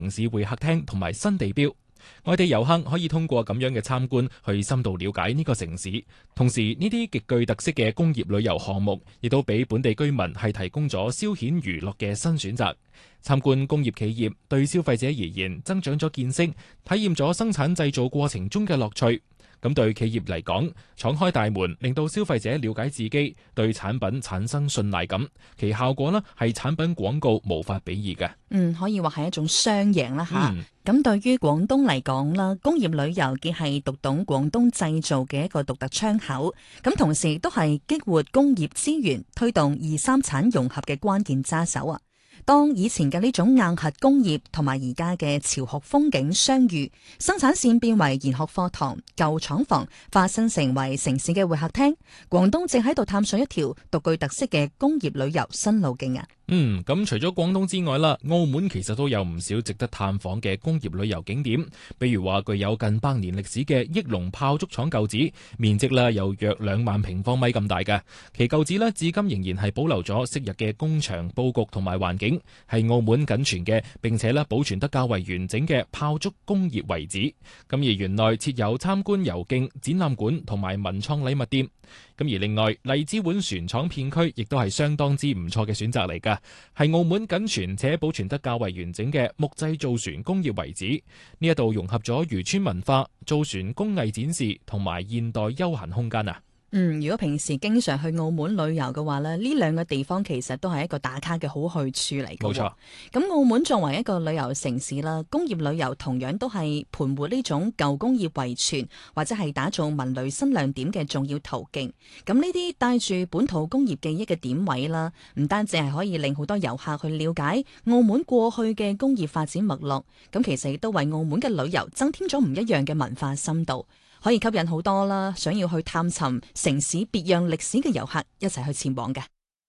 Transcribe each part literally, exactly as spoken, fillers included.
城市會客廳同埋新地標。外地遊客可以通過咁樣嘅參觀去深度了解呢個城市，同時呢啲極具特色嘅工業旅遊項目，亦都俾本地居民係提供咗消遣娛樂嘅新選擇。參觀工業企業對消費者而言，增長咗見識，體驗咗生產製造過程中嘅樂趣。咁對企業嚟講，敞開大門，令到消費者了解自己，對產品產生信賴感，其效果呢係產品廣告無法比擬嘅。 嗯，可以話係一種雙贏啦吓。咁、 嗯、 對於廣東嚟講啦，工業旅遊既係讀懂廣東製造嘅一個獨特窗口，咁同時都係激活工業資源、推動二三產融合嘅關鍵揸手啊！當以前嘅呢種硬核工業同埋而家嘅潮學風景相遇，生產線變為研學課堂，舊廠房化身成為城市嘅會客廳，廣東正喺度探索一條獨具特色嘅工業旅遊新路徑啊！ 嗯，咁除咗廣東之外啦，澳門其實都有唔少值得探訪嘅工業旅遊景點，比如話具有近百年歷史嘅益隆炮竹廠舊址，面積啦有約兩萬平方米咁大嘅，其舊址呢至今仍然係保留咗昔日嘅工場佈局同埋環境，係澳門僅存嘅並且咧保存得較為完整嘅炮竹工業遺址。咁而園內設有參觀遊徑、展覽館同埋文創禮物店。咁而另外荔枝碗船廠片區亦都係相當之唔錯嘅選擇嚟㗎，係澳門僅存且保存得較為完整嘅木製造船工業遺址。呢一度融合咗漁村文化、造船工藝展示同埋現代休閒空間啊！ 嗯，如果平時經常去澳門旅遊嘅話咧，呢兩個地方其實都係一個打卡嘅好去處嚟嘅。 冇錯。 咁澳門作為一個旅遊城市啦，工業旅遊同樣都係盤活呢種舊工業遺存或者係打造文旅新亮點嘅重要途徑。咁呢啲帶住本土工業記憶嘅點位啦，唔單止係可以令好多遊客去了解澳門過去嘅工業發展脈絡，咁其實亦都為澳門嘅旅遊增添咗唔一樣嘅文化深度。可以吸引好多啦，想要去探尋城市別樣歷史嘅遊客一齊去前往嘅。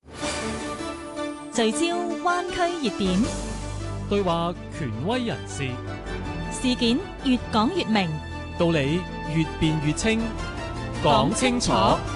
聚焦灣區熱點， 對話權威人士， 事件越講越明， 道理越辯越清，講清楚。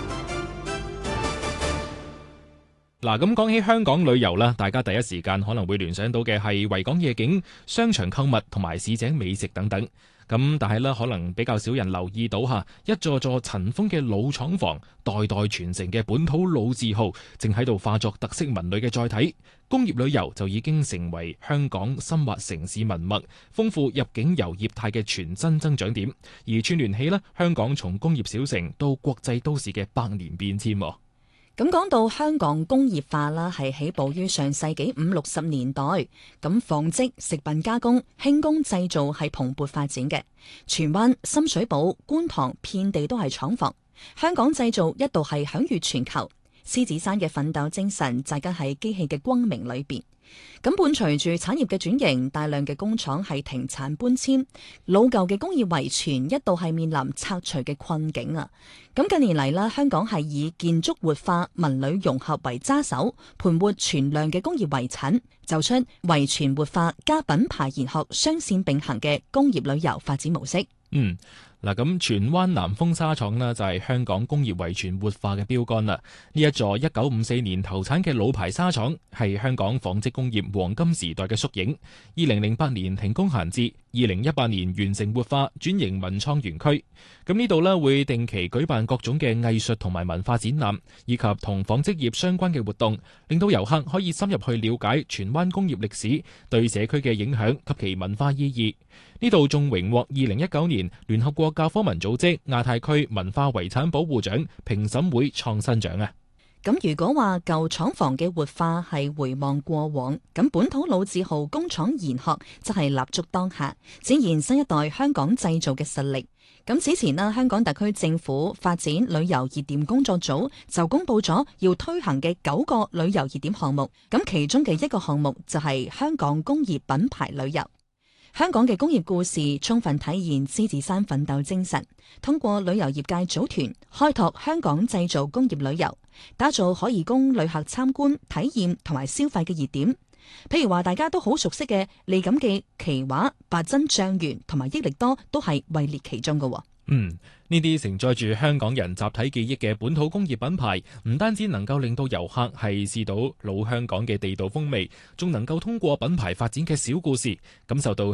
嗱，咁講起香港旅遊啦，大家第一時間可能會聯想到嘅係維港夜景、商場購物同埋市井美食等等。咁但係咧，可能比較少人留意到吓，一座座塵封嘅老廠房，代代傳承嘅本土老字號，正喺度化作特色文旅嘅載體。工業旅遊就已經成為香港深挖城市文脈、豐富入境遊業態嘅全新增長點，而串聯起咧香港從工業小城到國際都市嘅百年變遷。 咁講到香港工業化啦，係起步於上世紀五六十年代。咁紡織、食品加工、輕工製造係蓬勃發展嘅。荃灣、深水埗、觀塘遍地都係廠房，香港製造一度係享譽全球。獅子山嘅奮鬥精神，扎根喺機器嘅光明裏邊。咁伴隨住產業嘅轉型，大量嘅工廠係停產搬遷，老舊嘅工業遺存一度係面臨拆除嘅困境啊！咁近年嚟啦，香港係以建築活化、文旅融合為揸手，盤活存量嘅工業遺產，走出遺存活化加品牌研學雙線並行嘅工業旅遊發展模式。 嗯。嗱，咁荃灣南豐紗廠呢，就係香港工業遺存活化嘅標杆啦。呢一座一九五四年投產嘅老牌紗廠係香港紡織工業黃金時代嘅縮影。二零零八年停工閒置，二零一八年完成活化轉型文創園區。咁呢度呢，會定期舉辦各種嘅藝術同埋文化展覽，以及同紡織業相關嘅活動，令到遊客可以深入去了解荃灣工業歷史對社區嘅影響及其文化意義。呢度仲榮獲二零一九年聯合國教科文組織亞太區文化遺產保護獎評審會創新獎啊！ 咁如果話舊廠房嘅活化係回望過往，咁本土老字號工廠研學就係立足當下，展現新一代香港製造嘅實力。咁此前呢，香港特區政府發展旅遊熱點工作組就公布咗要推行嘅九個旅遊熱點項目，咁其中嘅一個項目就係香港工業品牌旅遊。香港嘅工業故事充分體現獅子山奮鬥精神，通過旅遊業界組團開拓香港製造工業旅遊，打造可以供旅客參觀、體驗同埋消費嘅熱點。譬如話大家都好熟悉嘅利錦記、奇華、八珍醬園同埋益力多都係位列其中嘅。 嗯，呢啲承載住香港人集體記憶嘅本土工業品牌，唔單止能夠令到遊客係試到老香港嘅地道風味，仲能夠通過品牌發展嘅小故事，感受到